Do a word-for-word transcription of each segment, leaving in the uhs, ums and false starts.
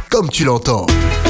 comme tu l'entends.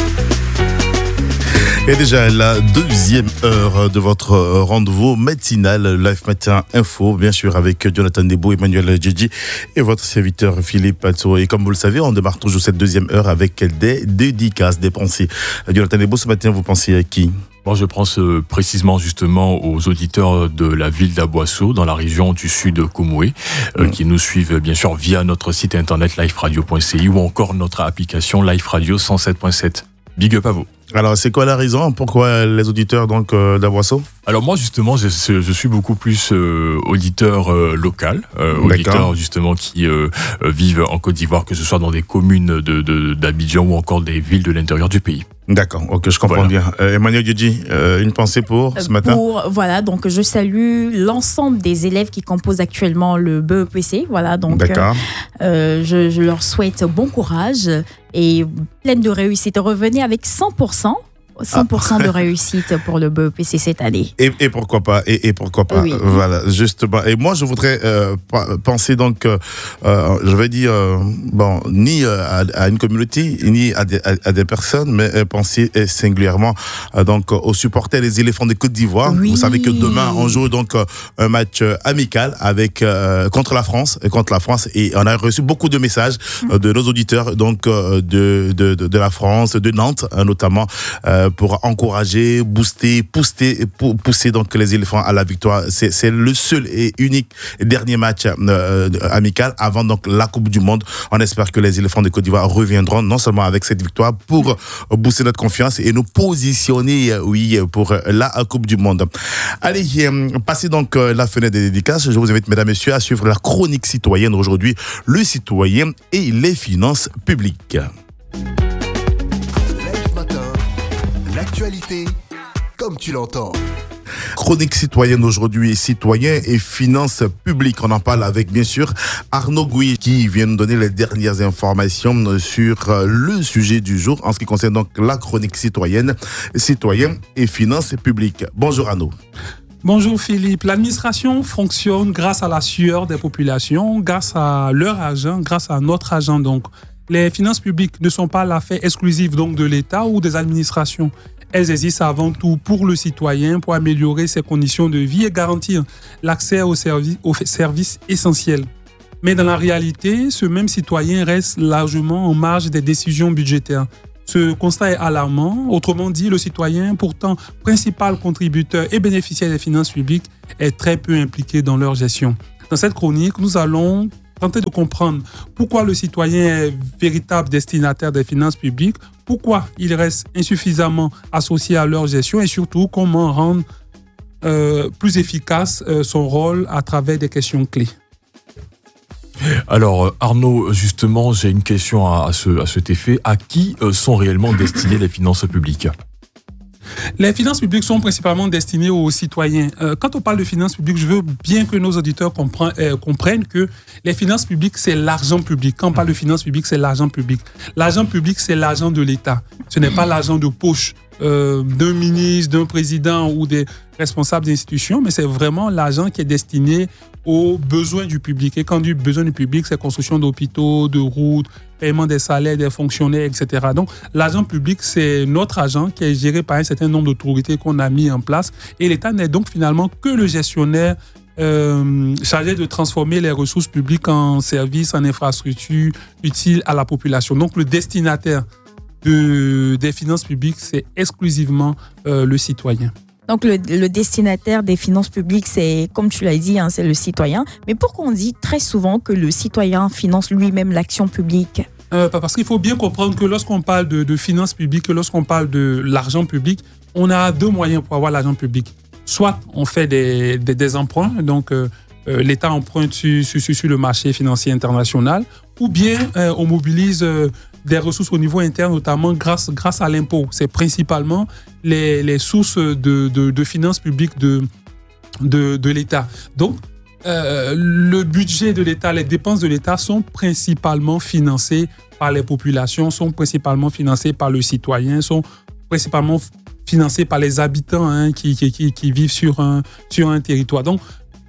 Et déjà la deuxième heure de votre rendez-vous matinal Live Matin Info, bien sûr avec Jonathan Debo, Emmanuel Djedji et votre serviteur Philippe Patso. Et comme vous le savez, on démarre toujours cette deuxième heure avec des dédicaces, des pensées. Jonathan Debo, ce matin, vous pensez à qui ? Moi, je pense euh, précisément justement aux auditeurs de la ville d'Aboisseau, dans la région du sud Comoé, euh, mmh. qui nous suivent bien sûr via notre site internet live radio point c i ou encore notre application Live Radio cent sept point sept. Big up à vous. Alors, c'est quoi la raison? Pourquoi les auditeurs donc euh, d'Aboisseau? Alors moi, justement, je, je suis beaucoup plus euh, auditeur euh, local, euh, auditeur justement qui euh, vivent en Côte d'Ivoire, que ce soit dans des communes de, de, d'Abidjan ou encore des villes de l'intérieur du pays. D'accord, ok, je comprends voilà. bien. Euh, Emmanuel Djedji, euh, une pensée pour ce matin? Pour, voilà, donc je salue l'ensemble des élèves qui composent actuellement le B E P C. Voilà, donc D'accord. Euh, je, je leur souhaite bon courage et pleine de réussite. Revenez avec cent pour cent. cent pour cent ah. de réussite pour le B E P C cette année. Et, et pourquoi pas, et, et pourquoi pas. Oui. Voilà, justement. Et moi, je voudrais euh, penser donc, euh, je vais dire, euh, bon, ni à, à une communauté, ni à des, à, à des personnes, mais euh, penser singulièrement euh, donc aux supporters des éléphants de Côte d'Ivoire. Oui. Vous savez que demain, on joue donc euh, un match euh, amical avec euh, contre la France, contre la France, et on a reçu beaucoup de messages euh, de nos auditeurs donc euh, de, de, de de la France, de Nantes euh, notamment. Euh, pour encourager, booster, pousser, pousser donc les éléphants à la victoire. C'est, c'est le seul et unique dernier match euh, amical avant donc la Coupe du Monde. On espère que les éléphants de Côte d'Ivoire reviendront non seulement avec cette victoire pour booster notre confiance et nous positionner, oui, pour la Coupe du Monde. Allez, passez donc la fenêtre des dédicaces. Je vous invite, mesdames et messieurs, à suivre la chronique citoyenne aujourd'hui, le citoyen et les finances publiques. L'actualité, comme tu l'entends. Chronique citoyenne aujourd'hui, citoyen et finances publiques. On en parle avec, bien sûr, Arnaud Gouy qui vient nous donner les dernières informations sur le sujet du jour en ce qui concerne donc la chronique citoyenne, citoyen et finances publiques. Bonjour Arnaud. Bonjour Philippe. L'administration fonctionne grâce à la sueur des populations, grâce à leur argent, grâce à notre argent donc. Les finances publiques ne sont pas l'affaire exclusive donc de l'État ou des administrations. Elles existent avant tout pour le citoyen, pour améliorer ses conditions de vie et garantir l'accès aux services, aux services essentiels. Mais dans la réalité, ce même citoyen reste largement en marge des décisions budgétaires. Ce constat est alarmant. Autrement dit, le citoyen, pourtant principal contributeur et bénéficiaire des finances publiques, est très peu impliqué dans leur gestion. Dans cette chronique, nous allons tenter de comprendre pourquoi le citoyen est véritable destinataire des finances publiques, pourquoi il reste insuffisamment associé à leur gestion et surtout comment rendre euh, plus efficace euh, son rôle à travers des questions clés. Alors Arnaud, justement, j'ai une question à, à, ce, à cet effet. À qui euh, sont réellement destinées les finances publiques ? Les finances publiques sont principalement destinées aux citoyens. Euh, quand on parle de finances publiques, je veux bien que nos auditeurs comprennent, euh, comprennent que les finances publiques, c'est l'argent public. Quand on parle de finances publiques, c'est l'argent public. L'argent public, c'est l'argent de l'État. Ce n'est pas l'argent de poche euh, d'un ministre, d'un président ou des responsables d'institutions, mais c'est vraiment l'argent qui est destiné aux besoins du public. Et quand on dit besoin du public, c'est construction d'hôpitaux, de routes, paiement des salaires des fonctionnaires, et cetera. Donc, l'argent public, c'est notre argent qui est géré par un certain nombre d'autorités qu'on a mis en place. Et l'État n'est donc finalement que le gestionnaire euh, chargé de transformer les ressources publiques en services, en infrastructures utiles à la population. Donc, le destinataire de, des finances publiques, c'est exclusivement euh, le citoyen. Donc, le, le destinataire des finances publiques, c'est, comme tu l'as dit, hein, c'est le citoyen. Mais pourquoi on dit très souvent que le citoyen finance lui-même l'action publique ? euh, Parce qu'il faut bien comprendre que lorsqu'on parle de, de finances publiques, lorsqu'on parle de l'argent public, on a deux moyens pour avoir l'argent public. Soit on fait des, des, des emprunts, donc euh, euh, l'État emprunte sur, sur, sur le marché financier international, ou bien euh, on mobilise euh, des ressources au niveau interne, notamment grâce, grâce à l'impôt. C'est principalement les, les sources de, de, de finances publiques de, de, de l'État. Donc, euh, le budget de l'État, les dépenses de l'État sont principalement financées par les populations, sont principalement financées par le citoyen, sont principalement financées par les habitants hein, qui, qui, qui, qui vivent sur un, sur un territoire. Donc,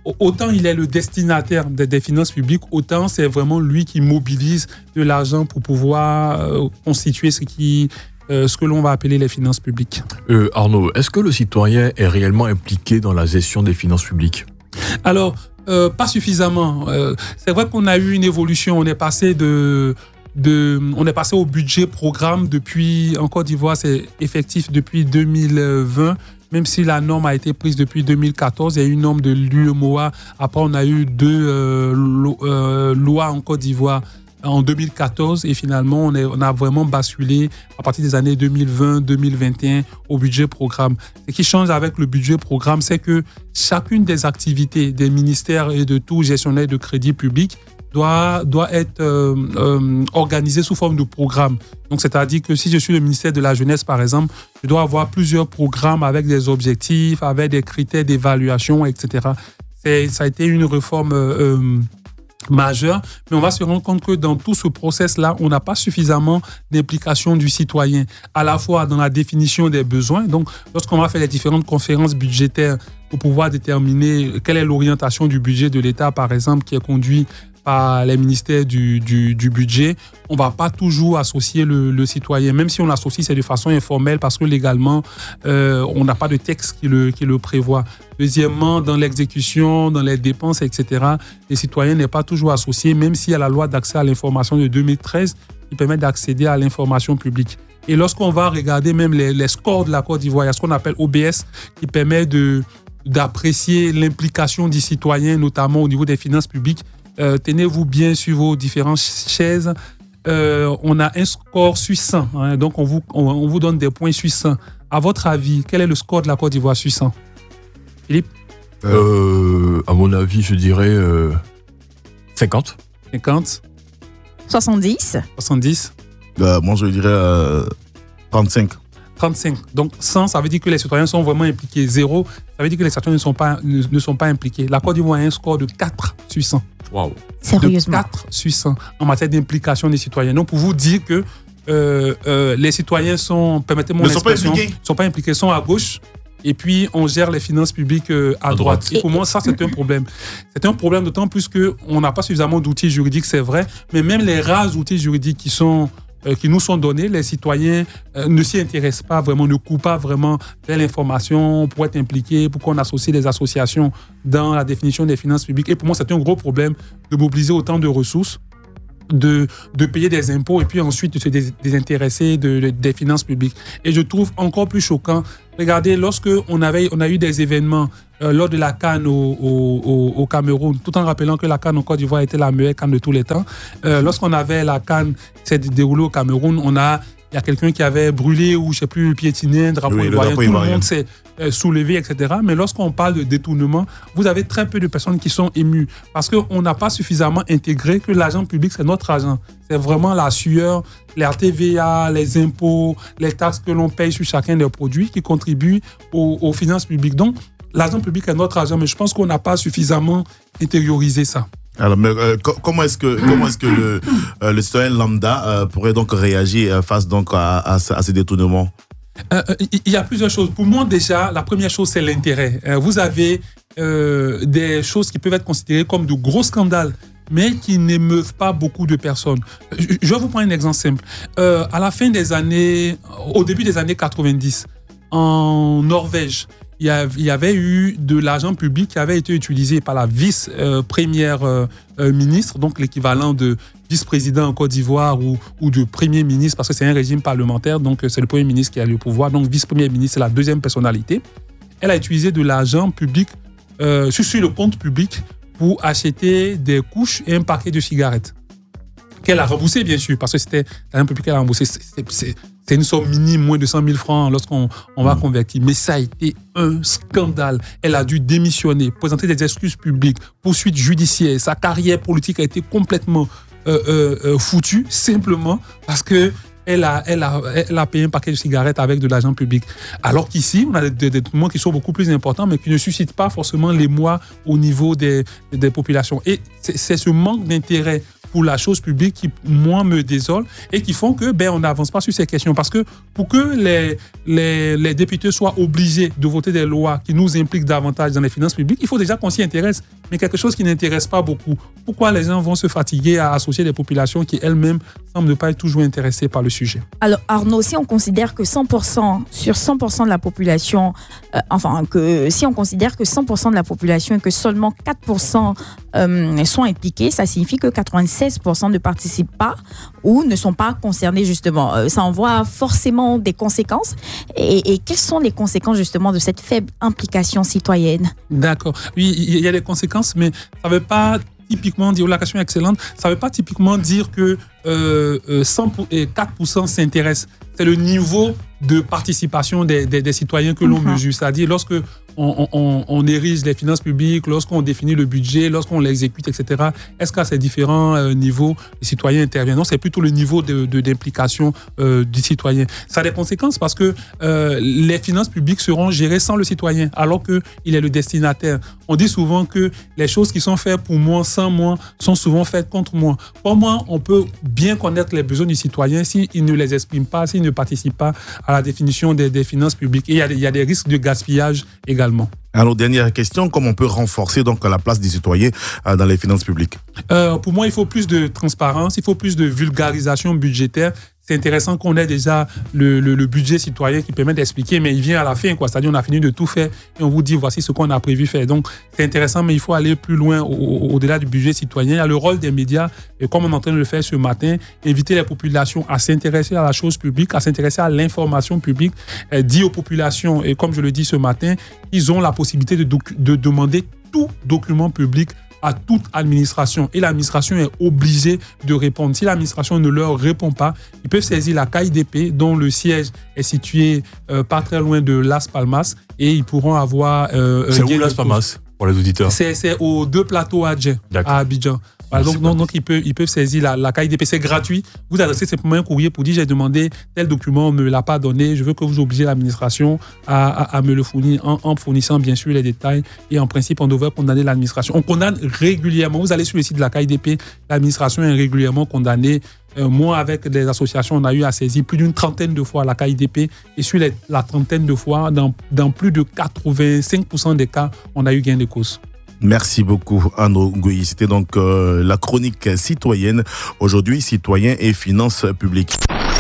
autant il est le destinataire des, des finances publiques, autant c'est vraiment lui qui mobilise de l'argent pour pouvoir euh, constituer ce, qui, euh, ce que l'on va appeler les finances publiques. Euh, Arnaud, est-ce que le citoyen est réellement impliqué dans la gestion des finances publiques ? Alors, euh, pas suffisamment. Euh, c'est vrai qu'on a eu une évolution. On est passé de... De, on est passé au budget programme depuis, en Côte d'Ivoire, c'est effectif depuis deux mille vingt, même si la norme a été prise depuis deux mille quatorze. Il y a eu une norme de l'U E M O A. Après, on a eu deux euh, lo, euh, lois en Côte d'Ivoire en deux mille quatorze et finalement, on, est, on a vraiment basculé à partir des années deux mille vingt deux mille vingt et un au budget programme. Ce qui change avec le budget programme, c'est que chacune des activités des ministères et de tout gestionnaire de crédit public doit, doit être euh, euh, organisé sous forme de programme. Donc, c'est-à-dire que si je suis le ministère de la Jeunesse, par exemple, je dois avoir plusieurs programmes avec des objectifs, avec des critères d'évaluation, et cetera. C'est, ça a été une réforme euh, majeure, mais on va se rendre compte que dans tout ce process-là, on n'a pas suffisamment d'implication du citoyen, à la fois dans la définition des besoins. Donc, lorsqu'on va faire les différentes conférences budgétaires pour pouvoir déterminer quelle est l'orientation du budget de l'État, par exemple, qui est conduit par les ministères du, du, du budget, on ne va pas toujours associer le, le citoyen. Même si on l'associe, c'est de façon informelle parce que légalement, euh, on n'a pas de texte qui le, qui le prévoit. Deuxièmement, dans l'exécution, dans les dépenses, et cetera, les citoyens n'est pas toujours associé, même s'il y a la loi d'accès à l'information de deux mille treize qui permet d'accéder à l'information publique. Et lorsqu'on va regarder même les, les scores de la Côte d'Ivoire, il y a ce qu'on appelle O B S qui permet de, d'apprécier l'implication du citoyen, notamment au niveau des finances publiques. Euh, tenez-vous bien sur vos différentes chaises. Euh, on a un score sur cent. Hein, donc, on vous, on, on vous donne des points sur cent. À votre avis, quel est le score de la Côte d'Ivoire sur cent? Philippe? euh, À mon avis, je dirais euh, cinquante. cinquante. soixante-dix. soixante-dix. Euh, moi, je dirais euh, trente-cinq. trente-cinq. Donc, cent, ça veut dire que les citoyens sont vraiment impliqués. zéro, ça veut dire que les citoyens ne sont pas, ne, ne sont pas impliqués. La Côte d'Ivoire a un score de quatre sur cent. Waouh. Sérieusement. De quatre sur cent en matière d'implication des citoyens. Donc, pour vous dire que euh, euh, les citoyens sont, permettez-moi Ne sont pas l'expression, impliqués. sont pas impliqués, sont à gauche. Et puis, on gère les finances publiques euh, à, À droite. droite. Et pour moi, ça, c'est un problème. C'est un problème d'autant plus qu'on n'a pas suffisamment d'outils juridiques, c'est vrai. Mais même les rares outils juridiques qui sont euh, qui nous sont donnés, les citoyens euh, ne s'y intéressent pas vraiment, ne courent pas vraiment vers l'information pour être impliqués, pour qu'on associe les associations dans la définition des finances publiques. Et pour moi, c'est un gros problème de mobiliser autant de ressources, de, de payer des impôts et puis ensuite de se dés- désintéresser de, de- des finances publiques. Et je trouve encore plus choquant, regardez, lorsque on, avait, on a eu des événements euh, lors de la CAN au, au, au, au Cameroun, tout en rappelant que la CAN en Côte d'Ivoire était la meilleure CAN de tous les temps, euh, lorsqu'on avait la CAN qui s'est déroulée au Cameroun, on a il y a quelqu'un qui avait brûlé ou je ne sais plus piétiné un drapeau Oui, le ivoirien, drapeau tout le ivoirien. monde s'est euh, soulevé, et cetera. Mais lorsqu'on parle de détournement, vous avez très peu de personnes qui sont émues parce qu'on n'a pas suffisamment intégré que l'argent public, c'est notre argent. C'est vraiment la sueur, la T V A, les impôts, les taxes que l'on paye sur chacun des produits qui contribuent aux, aux finances publiques. Donc, l'argent public est notre argent, mais je pense qu'on n'a pas suffisamment intériorisé ça. Alors, mais, euh, co- comment est-ce que comment est-ce que le, euh, le citoyen lambda euh, pourrait donc réagir euh, face donc à, à, ce- à ces détournements? Euh, Il y a plusieurs choses. Pour moi, déjà, la première chose, c'est l'intérêt. Euh, Vous avez euh, des choses qui peuvent être considérées comme de gros scandales, mais qui n'émeuvent pas beaucoup de personnes. Je je vais vous prendre un exemple simple. Euh, à la fin des années, au début des années quatre-vingt-dix, en Norvège, il y, a, il y avait eu de l'argent public qui avait été utilisé par la vice-première euh, euh, ministre, donc l'équivalent de vice-président en Côte d'Ivoire ou, ou de premier ministre, parce que c'est un régime parlementaire, donc c'est le premier ministre qui a le pouvoir. Donc vice-premier ministre, c'est la deuxième personnalité. Elle a utilisé de l'argent public euh, sur, sur le compte public pour acheter des couches et un paquet de cigarettes. Qu'elle a remboursé, bien sûr, parce que c'était l'argent public qu'elle a remboursé. C'est, c'est, c'est, c'est une somme minime, moins de cent mille francs lorsqu'on on va convertir. Mais ça a été un scandale. Elle a dû démissionner, présenter des excuses publiques, poursuite judiciaire. Sa carrière politique a été complètement euh, euh, euh, foutue, simplement parce que elle a, elle, a, elle a payé un paquet de cigarettes avec de l'argent public. Alors qu'ici, on a des, des détournements qui sont beaucoup plus importants, mais qui ne suscitent pas forcément l'émoi au niveau des, des populations. Et c'est, c'est ce manque d'intérêt pour la chose publique qui, moi, me désole et qui font que ben, on n'avance pas sur ces questions. Parce que pour que les, les, les députés soient obligés de voter des lois qui nous impliquent davantage dans les finances publiques, il faut déjà qu'on s'y intéresse. mais quelque chose qui n'intéresse pas beaucoup. Pourquoi les gens vont se fatiguer à associer des populations qui elles-mêmes semblent ne pas être toujours intéressées par le sujet? Alors Arnaud, si on considère que cent pour cent sur cent pour cent de la population, euh, enfin que si on considère que cent pour cent de la population et que seulement quatre pour cent euh, sont impliqués, ça signifie que quatre-vingt-seize pour cent ne participent pas ou ne sont pas concernés justement. Euh, ça envoie forcément des conséquences. Et, et quelles sont les conséquences justement de cette faible implication citoyenne? D'accord. Oui, il y a des conséquences, mais ça ne veut pas typiquement dire, la question est excellente, ça ne veut pas typiquement dire que euh, cent pour, quatre pour cent s'intéressent. C'est le niveau de participation des, des, des citoyens que l'on mm-hmm. mesure. C'est-à-dire lorsque on, on, on érige les finances publiques, lorsqu'on définit le budget, lorsqu'on l'exécute, et cetera. Est-ce qu'à ces différents euh, niveaux, les citoyens interviennent? Non, c'est plutôt le niveau de, de, d'implication euh, du citoyen. Ça a des conséquences parce que euh, les finances publiques seront gérées sans le citoyen, alors qu'il est le destinataire. On dit souvent que les choses qui sont faites pour moi, sans moi, sont souvent faites contre moi. Pour moi, on peut bien connaître les besoins du citoyen s'il ne les exprime pas, s'il ne participe pas à la définition des, des finances publiques. Et il y a, il y a des risques de gaspillage également. Alors, dernière question, comment on peut renforcer donc la place des citoyens euh, dans les finances publiques? euh, Pour moi, il faut plus de transparence, il faut plus de vulgarisation budgétaire. C'est intéressant qu'on ait déjà le, le, le budget citoyen qui permet d'expliquer, mais il vient à la fin, quoi. C'est-à-dire on a fini de tout faire et on vous dit voici ce qu'on a prévu faire. Donc, c'est intéressant, mais il faut aller plus loin au, au, au-delà du budget citoyen. Il y a le rôle des médias, et comme on est en train de le faire ce matin, inviter les populations à s'intéresser à la chose publique, à s'intéresser à l'information publique, euh, dire aux populations, et comme je le dis ce matin, ils ont la possibilité de, docu- de demander tout document public à toute administration. Et l'administration est obligée de répondre. Si l'administration ne leur répond pas, ils peuvent saisir la K I D P, dont le siège est situé euh, pas très loin de Las Palmas, et ils pourront avoir... Euh, c'est où Las Palmas, pour les auditeurs? C'est, c'est aux deux plateaux adjacents à Abidjan. Voilà, donc, donc, donc ils, peuvent, ils peuvent saisir la, la K I D P, c'est gratuit. Vous adressez simplement un courrier pour dire j'ai demandé tel document, on ne me l'a pas donné, je veux que vous obligiez l'administration à, à, à me le fournir en, en fournissant bien sûr les détails. Et en principe, on devrait condamner l'administration. On condamne régulièrement. Vous allez sur le site de la K I D P, l'administration est régulièrement condamnée. Euh, moi, avec des associations, on a eu à saisir plus d'une trentaine de fois la K I D P. Et sur les, la trentaine de fois, dans, dans plus de quatre-vingt-cinq pour cent des cas, on a eu gain de cause. Merci beaucoup, Arnaud Ngoyi. C'était donc euh, la chronique citoyenne. Aujourd'hui, citoyens et finances publiques.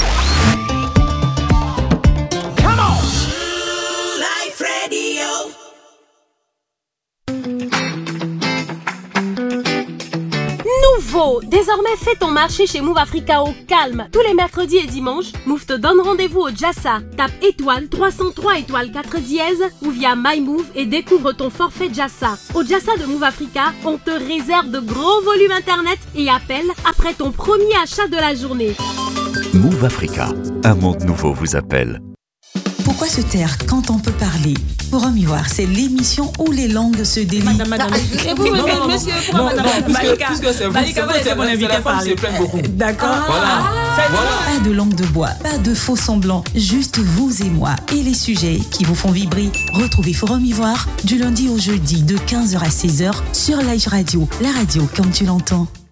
Nouveau, désormais fais ton marché chez Move Africa au calme. Tous les mercredis et dimanches, Move te donne rendez-vous au Jassa. Tape étoile trois cent trois étoile quatre dièse ou via MyMove et découvre ton forfait Jassa. Au Jassa de Move Africa, on te réserve de gros volumes internet et appel après ton premier achat de la journée. Move Africa, un monde nouveau vous appelle. Pourquoi se taire quand on peut parler? Forum Ivoire, c'est l'émission où les langues se délient. Madame, madame, ah, vous, non, non, monsieur, non, madame, non, puisque, Malika, puisque c'est vous, Malika, c'est, c'est, mon c'est, invité c'est la femme se plaint beaucoup. D'accord. Ah, voilà. voilà. Pas de langue de bois, pas de faux semblants, juste vous et moi et les sujets qui vous font vibrer. Retrouvez Forum Ivoire du lundi au jeudi de quinze heures à seize heures sur Live Radio, la radio comme tu l'entends.